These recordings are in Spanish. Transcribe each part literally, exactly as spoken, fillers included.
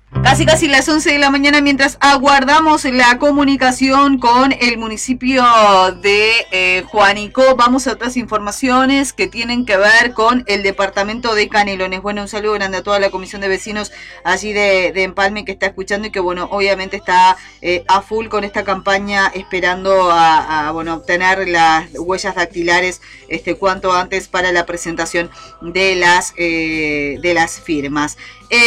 Casi casi las once de la mañana, mientras aguardamos la comunicación con el municipio de eh, Juanico, vamos a otras informaciones que tienen que ver con el departamento de Canelones. Bueno, un saludo grande a toda la comisión de vecinos allí de, de Empalme que está escuchando y que, bueno, obviamente está eh, a full con esta campaña esperando a, a bueno, obtener las huellas dactilares este, cuanto antes para la presentación de las, eh, de las firmas.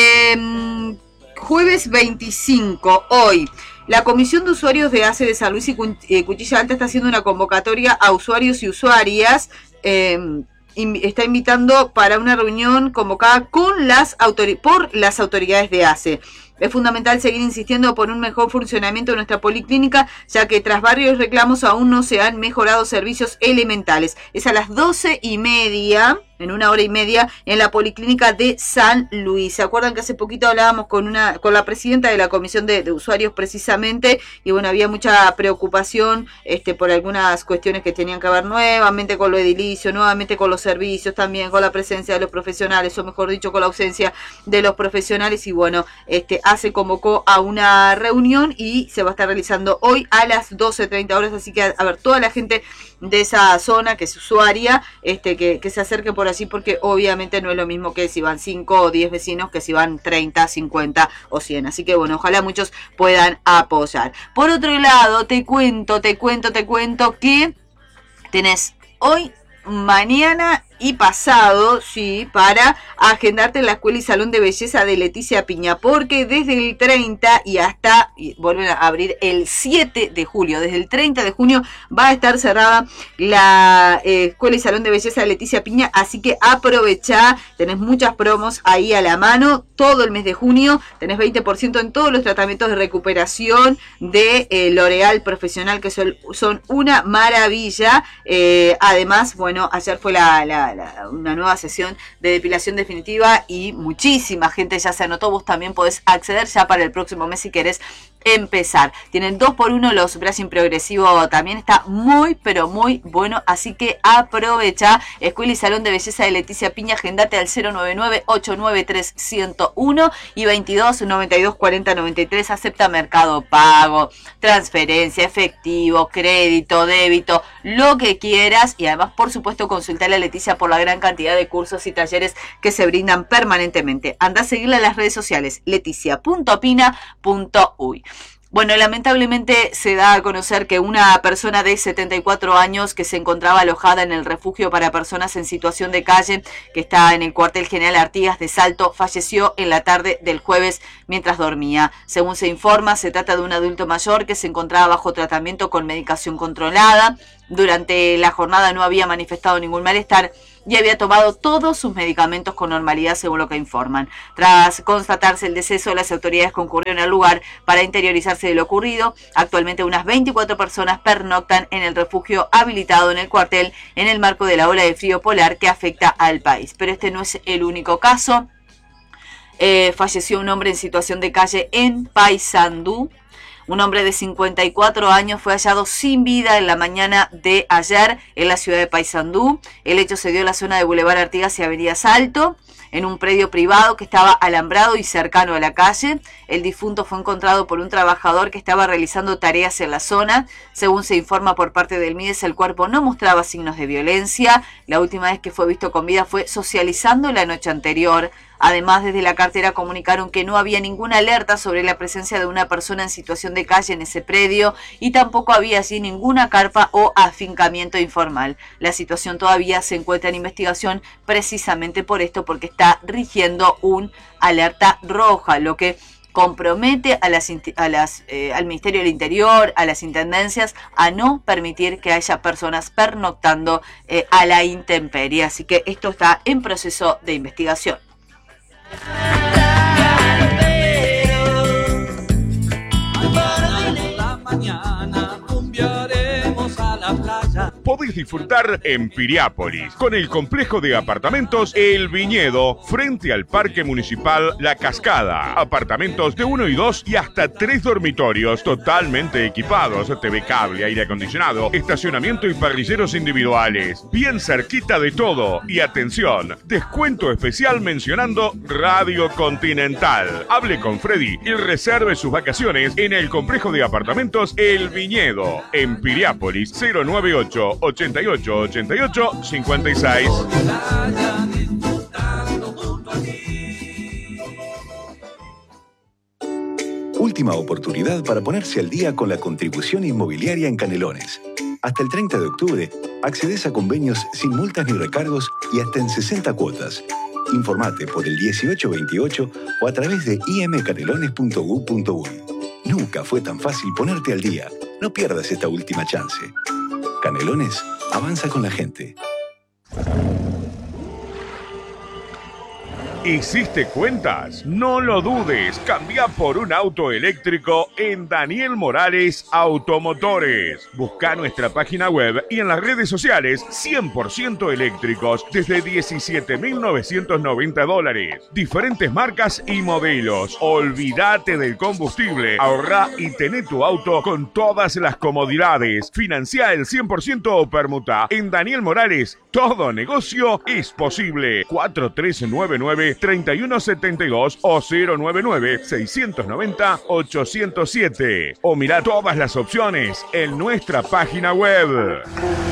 Eh, Jueves veinticinco, hoy, la Comisión de Usuarios de A C E de San Luis y Cuchilla Alta está haciendo una convocatoria a usuarios y usuarias. Eh, está invitando para una reunión convocada con las autori- por las autoridades de A C E. Es fundamental seguir insistiendo por un mejor funcionamiento de nuestra policlínica, ya que tras varios reclamos aún no se han mejorado servicios elementales. Es a las doce y media, en una hora y media, en la Policlínica de San Luis. ¿Se acuerdan que hace poquito hablábamos con una con la presidenta de la Comisión de, de Usuarios precisamente? Y bueno, había mucha preocupación este, por algunas cuestiones que tenían que ver nuevamente con lo edilicio, nuevamente con los servicios, también con la presencia de los profesionales, o mejor dicho, con la ausencia de los profesionales. Y bueno, este se convocó a una reunión y se va a estar realizando hoy a las doce treinta horas, así que a, a ver, toda la gente de esa zona que es usuaria, este que, que se acerque por allí, porque obviamente no es lo mismo que si van cinco o diez vecinos que si van treinta, cincuenta o cien, así que bueno, ojalá muchos puedan apoyar. Por otro lado, te cuento, te cuento, te cuento que tenés hoy, mañana y pasado, sí, para agendarte en la Escuela y Salón de Belleza de Leticia Piña, porque desde el treinta y hasta, y vuelven a abrir el siete de julio, desde el treinta de junio va a estar cerrada la eh, Escuela y Salón de Belleza de Leticia Piña, así que aprovecha, tenés muchas promos ahí a la mano, todo el mes de junio, tenés veinte por ciento en todos los tratamientos de recuperación de eh, L'Oreal Profesional, que son, son una maravilla. Eh, además, bueno, ayer fue la, la La, una nueva sesión de depilación definitiva y muchísima gente ya se anotó. Vos también podés acceder ya para el próximo mes si querés empezar. Tienen dos por uno los brushing progresivo, también está muy pero muy bueno, así que aprovecha. Escuela y Salón de Belleza de Leticia Piña, agendate al cero nueve nueve, ocho nueve tres, uno cero uno y veintidós, noventa y dos, cuarenta, noventa y tres. Acepta Mercado Pago, transferencia, efectivo, crédito, débito, lo que quieras. Y además, por supuesto, consultale a Leticia por la gran cantidad de cursos y talleres que se brindan permanentemente. Anda a seguirla en las redes sociales, leticia punto pina punto uy. Bueno, lamentablemente se da a conocer que una persona de setenta y cuatro años que se encontraba alojada en el refugio para personas en situación de calle, que está en el cuartel general Artigas de Salto, falleció en la tarde del jueves mientras dormía. Según se informa, se trata de un adulto mayor que se encontraba bajo tratamiento con medicación controlada. Durante la jornada no había manifestado ningún malestar y había tomado todos sus medicamentos con normalidad, según lo que informan. Tras constatarse el deceso, las autoridades concurrieron al lugar para interiorizarse de lo ocurrido. Actualmente unas veinticuatro personas pernoctan en el refugio habilitado en el cuartel en el marco de la ola de frío polar que afecta al país. Pero este no es el único caso. Eh, falleció un hombre en situación de calle en Paysandú. Un hombre de cincuenta y cuatro años fue hallado sin vida en la mañana de ayer en la ciudad de Paysandú. El hecho se dio en la zona de Boulevard Artigas y Avenida Salto, en un predio privado que estaba alambrado y cercano a la calle. El difunto fue encontrado por un trabajador que estaba realizando tareas en la zona. Según se informa por parte del MIDES, el cuerpo no mostraba signos de violencia. La última vez que fue visto con vida fue socializando la noche anterior. Además, desde la cartera comunicaron que no había ninguna alerta sobre la presencia de una persona en situación de calle en ese predio y tampoco había allí ninguna carpa o afincamiento informal. La situación todavía se encuentra en investigación precisamente por esto, porque está rigiendo un alerta roja, lo que compromete a las, a las, eh, al Ministerio del Interior, a las intendencias, a no permitir que haya personas pernoctando eh, a la intemperie. Así que esto está en proceso de investigación. Podés disfrutar en Piriápolis, con el complejo de apartamentos El Viñedo, frente al Parque Municipal La Cascada. Apartamentos de uno y dos y hasta tres dormitorios totalmente equipados, T V cable, aire acondicionado, estacionamiento y parrilleros individuales. Bien cerquita de todo. Y atención, descuento especial mencionando Radio Continental. Hable con Freddy y reserve sus vacaciones en el complejo de apartamentos El Viñedo, en Piriápolis, cero nueve ocho, ochenta y ocho, ochenta y ocho, cincuenta y seis. Última oportunidad para ponerse al día con la contribución inmobiliaria en Canelones. Hasta el treinta de octubre, accedes a convenios sin multas ni recargos y hasta en sesenta cuotas. Informate por el dieciocho veintiocho o a través de i m canelones punto gov punto uy. Nunca fue tan fácil ponerte al día. No pierdas esta última chance. Canelones, avanza con la gente. ¿Hiciste cuentas? No lo dudes, cambia por un auto eléctrico en Daniel Morales Automotores. Busca nuestra página web y en las redes sociales cien por ciento eléctricos desde diecisiete mil novecientos noventa dólares. Diferentes marcas y modelos. Olvídate del combustible, ahorra y tené tu auto con todas las comodidades. Financia el cien por ciento o permuta. En Daniel Morales, todo negocio es posible. cuatro tres nueve nueve, tres uno siete dos o cero nueve nueve, seis nueve cero, ocho cero siete. O mira todas las opciones en nuestra página web.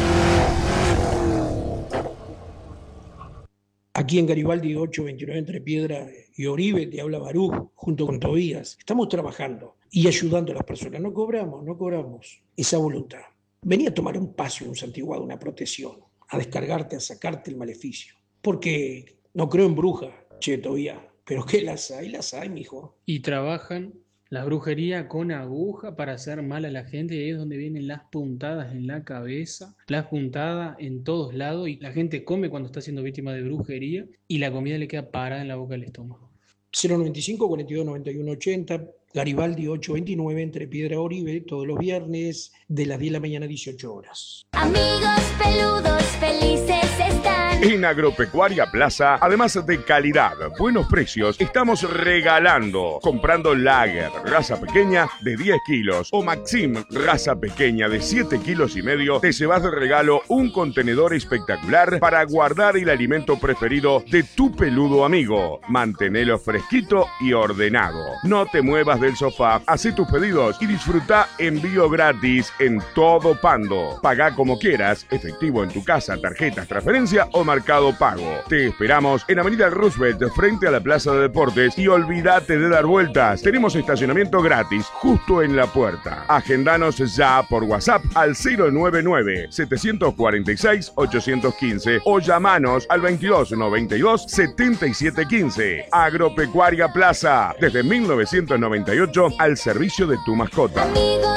Aquí en Garibaldi ocho veintinueve entre Piedra y Oribe te habla Barú junto con Tobías. Estamos trabajando y ayudando a las personas. No cobramos, no cobramos esa voluntad. Vení a tomar un paso, un santiguado, una protección, a descargarte, a sacarte el maleficio. Porque no creo en brujas, che, Tobías, pero que las hay, las hay, mijo. Y trabajan la brujería con aguja para hacer mal a la gente, y ahí es donde vienen las puntadas en la cabeza, las puntadas en todos lados, y la gente come cuando está siendo víctima de brujería y la comida le queda parada en la boca del estómago. cero noventa y cinco, cuarenta y dos, noventa y uno, ochenta, Garibaldi ocho veintinueve entre Piedra y Oribe, todos los viernes de las diez de la mañana a dieciocho horas. Amigos peludos felices están. En Agropecuaria Plaza, además de calidad, buenos precios, estamos regalando. Comprando Lager, raza pequeña de diez kilos, o Maxim, raza pequeña de siete kilos y medio, te llevas de regalo un contenedor espectacular para guardar el alimento preferido de tu peludo amigo. Mantenelo fresquito y ordenado. No te muevas del sofá, hacé tus pedidos y disfruta envío gratis en todo Pando. Pagá como quieras, efectivo en tu casa, tarjetas, transferencia o Mercado Pago. Te esperamos en Avenida Roosevelt, frente a la Plaza de Deportes, y olvídate de dar vueltas. Tenemos estacionamiento gratis justo en la puerta. Agendanos ya por WhatsApp al cero nueve nueve, siete cuatro seis, ocho uno cinco o llamanos al veintidós noventa y dos, setenta y siete quince. Agropecuaria Plaza, desde mil novecientos noventa y ocho al servicio de tu mascota. Amigos